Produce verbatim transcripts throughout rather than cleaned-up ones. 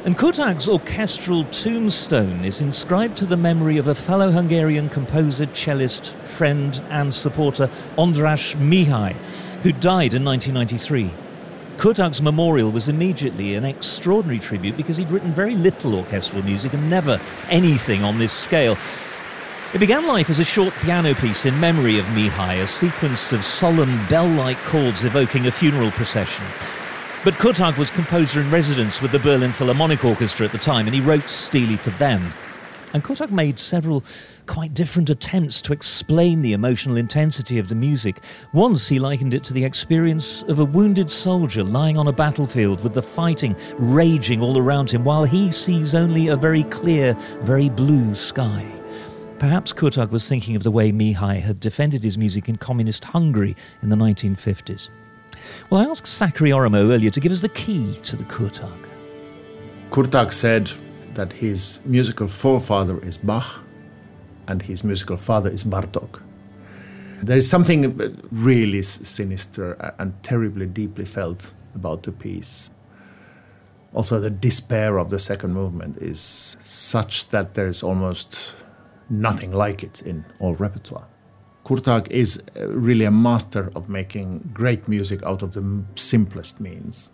And Kurtág's orchestral tombstone is inscribed to the memory of a fellow Hungarian composer, cellist, friend and supporter, András Mihály, who died in nineteen ninety-three. Kurtág's memorial was immediately an extraordinary tribute because he'd written very little orchestral music and never anything on this scale. It began life as a short piano piece in memory of Mihály, a sequence of solemn bell-like chords evoking a funeral procession. But Kurtág was composer-in-residence with the Berlin Philharmonic Orchestra at the time, and he wrote Stili for them. And Kurtág made several quite different attempts to explain the emotional intensity of the music. Once he likened it to the experience of a wounded soldier lying on a battlefield with the fighting raging all around him, while he sees only a very clear, very blue sky. Perhaps Kurtág was thinking of the way Mihály had defended his music in communist Hungary in the nineteen fifties. Well, I asked Sakari Oromo earlier to give us the key to the Kurtág. Kurtág said that his musical forefather is Bach and his musical father is Bartók. There is something really sinister and terribly deeply felt about the piece. Also, the despair of the second movement is such that there is almost nothing like it in all repertoire. Kurtág is really a master of making great music out of the simplest means.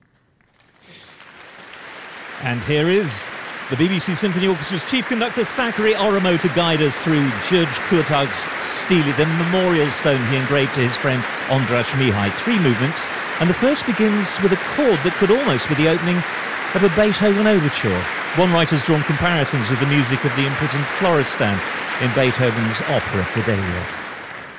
And here is the B B C Symphony Orchestra's chief conductor, Sakari Oromo, to guide us through György Kurtág's Stili, the memorial stone he engraved to his friend András Mihály. Three movements, and the first begins with a chord that could almost be the opening of a Beethoven overture. One writer's drawn comparisons with the music of the imprisoned Florestan in Beethoven's opera Fidelio.